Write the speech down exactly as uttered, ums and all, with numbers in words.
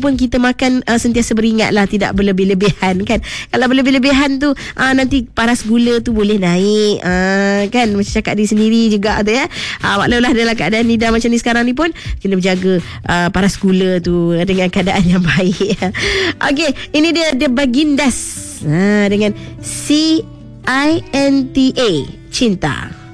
pun kita makan uh, sentiasa beringat lah, tidak berlebih-lebihan kan. Kalau berlebih-lebihan tu uh, nanti paras gula tu boleh naik uh, kan. Macam cakap diri sendiri juga tu ya. uh, Walau dalam keadaan lidah macam ni sekarang ni pun kena berjaga uh, paras gula tu dengan keadaan yang baik. Okey, ini dia The Bagindas uh, dengan C I N T A, cinta.